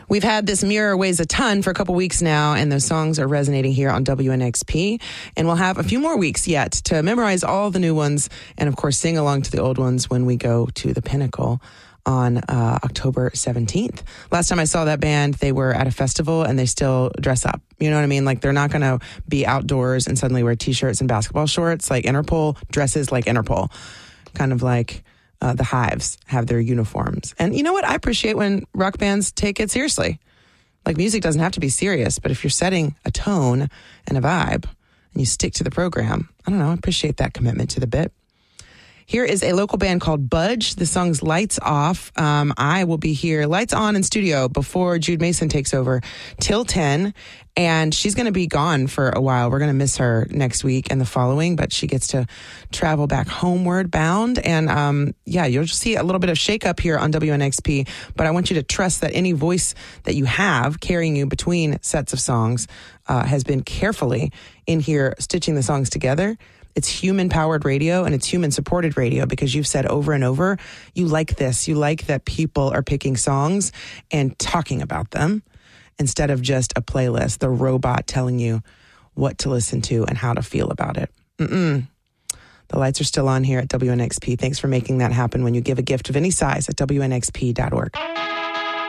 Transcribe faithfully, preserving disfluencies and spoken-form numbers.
We've had This Mirror Weighs a Ton for a couple weeks now, and those songs are resonating here on W N X P. And we'll have a few more weeks yet to memorize all the new ones and, of course, sing along to the old ones when we go to the Pinnacle on uh, October seventeenth. Last time I saw that band, they were at a festival and they still dress up. You know what I mean? Like, they're not going to be outdoors and suddenly wear T-shirts and basketball shorts. Like, Interpol dresses like Interpol. Kind of like uh, the Hives have their uniforms. And you know what? I appreciate when rock bands take it seriously. Like, music doesn't have to be serious, but if you're setting a tone and a vibe and you stick to the program, I don't know, I appreciate that commitment to the bit. Here is a local band called Budge. The song's Lights Off. Um, I will be here, lights on in studio before Jude Mason takes over till ten. And she's going to be gone for a while. We're going to miss her next week and the following, but she gets to travel back homeward bound. And um, yeah, you'll just see a little bit of shakeup here on W N X P. But I want you to trust that any voice that you have carrying you between sets of songs uh, has been carefully in here stitching the songs together. It's human-powered radio and it's human-supported radio because you've said over and over, you like this. You like that people are picking songs and talking about them instead of just a playlist, the robot telling you what to listen to and how to feel about it. Mm-mm. The lights are still on here at W N X P. Thanks for making that happen when you give a gift of any size at W N X P dot org.